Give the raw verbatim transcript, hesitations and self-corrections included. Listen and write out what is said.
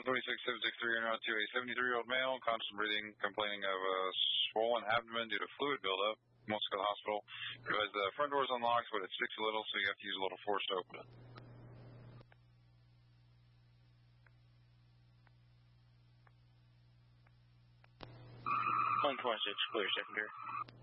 one twenty-six, seven six three, en route to a seventy-three-year-old male, constant breathing, complaining of a swollen abdomen due to fluid buildup. Moscow Hospital. Because the front door is unlocked, but it sticks a little, so you have to use a little force to open it. one twenty-six, clear secondary.